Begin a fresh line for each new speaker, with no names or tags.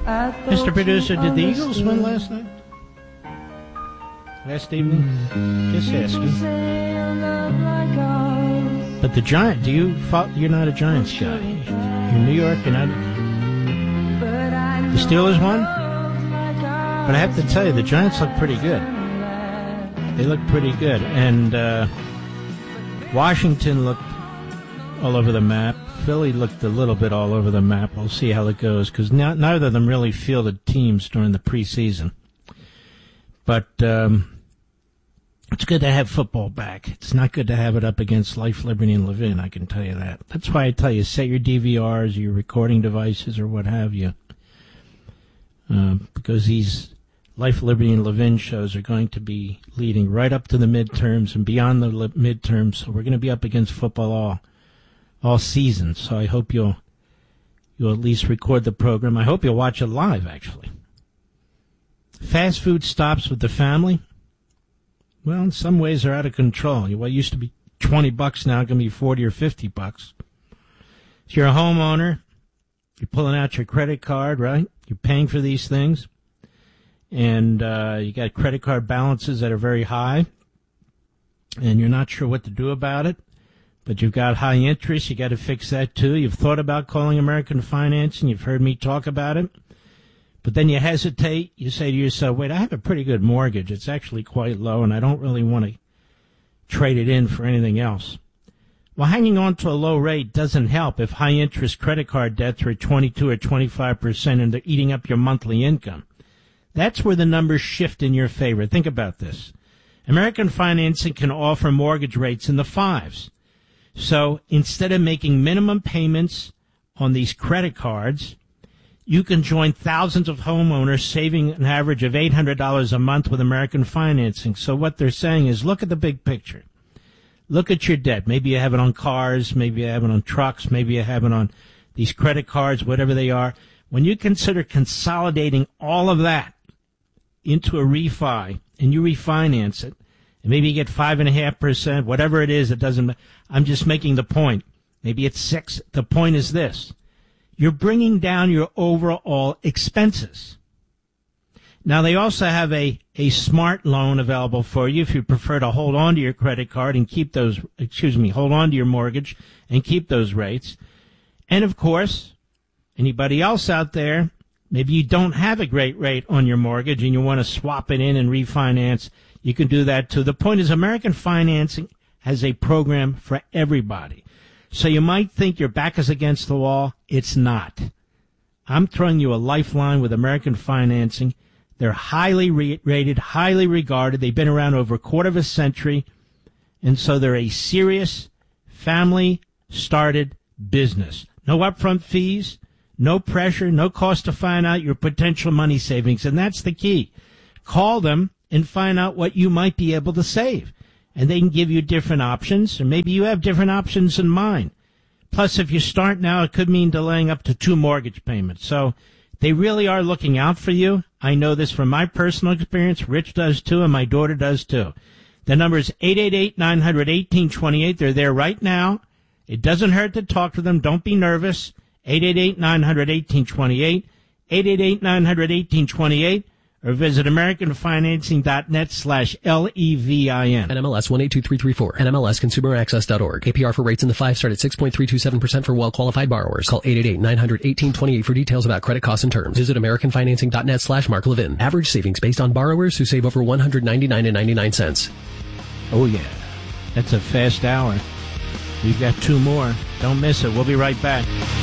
Mr. Producer, did the Eagles win last night? Last evening? Just asking. But the Giants, you're not a Giants guy. You're New York, you're not. The Steelers won? But I have to tell you, the Giants look pretty good. They look pretty good. And Washington looked all over the map. Philly looked a little bit all over the map. We'll see how it goes, because neither of them really fielded teams during the preseason. But it's good to have football back. It's not good to have it up against Life, Liberty, and Levin, I can tell you that. That's why I tell you, set your DVRs, your recording devices, or what have you. Because these Life, Liberty, and Levin shows are going to be leading right up to the midterms and beyond the midterms. So we're going to be up against football all season. So I hope you'll at least record the program. I hope you'll watch it live, actually. Fast food stops with the family. Well, in some ways they're out of control. What used to be $20 now going to be $40 or $50. If you're a homeowner, you're pulling out your credit card, right? You're paying for these things. And you got credit card balances that are very high. And you're not sure what to do about it. But you've got high interest. You got to fix that, too. You've thought about calling American Financing. You've heard me talk about it. But then you hesitate. You say to yourself, wait, I have a pretty good mortgage. It's actually quite low, and I don't really want to trade it in for anything else. Well, hanging on to a low rate doesn't help if high-interest credit card debts are 22 or 25% and they're eating up your monthly income. That's where the numbers shift in your favor. Think about this. American Financing can offer mortgage rates in the 5s. So instead of making minimum payments on these credit cards, you can join thousands of homeowners saving an average of $800 a month with American Financing. So what they're saying is, look at the big picture. Look at your debt. Maybe you have it on cars, maybe you have it on trucks, maybe you have it on these credit cards, whatever they are. When you consider consolidating all of that into a refi and you refinance it, and maybe you get 5.5%, whatever it is, it doesn't. I'm just making the point. Maybe it's 6. The point is this. You're bringing down your overall expenses. Now, they also have a smart loan available for you if you prefer to hold on to your credit card and keep those, hold on to your mortgage and keep those rates. And, of course, anybody else out there, maybe you don't have a great rate on your mortgage and you want to swap it in and refinance, you can do that, too. The point is American Financing has a program for everybody. So you might think your back is against the wall. It's not. I'm throwing you a lifeline with American Financing. They're highly rated, highly regarded. They've been around over a quarter of a century. And so they're a serious, family-started business. No upfront fees, no pressure, no cost to find out your potential money savings. And that's the key. Call them and find out what you might be able to save. And they can give you different options, or maybe you have different options in mind. Plus, if you start now, it could mean delaying up to 2 mortgage payments. So they really are looking out for you. I know this from my personal experience. Rich does, too, and my daughter does, too. The number is 888-900-1828. They're there right now. It doesn't hurt to talk to them. Don't be nervous. 888-900-1828. 888-900-1828. Or visit AmericanFinancing.net/LEVIN.
NMLS 182334. NMLSConsumerAccess.org. APR for rates in the 5 start at 6.327% for well-qualified borrowers. Call 888-900-1828 for details about credit costs and terms. Visit AmericanFinancing.net/Mark Levin. Average savings based on borrowers who save over $199.99.
Oh, yeah. That's a fast hour. We've got 2 more. Don't miss it. We'll be right back.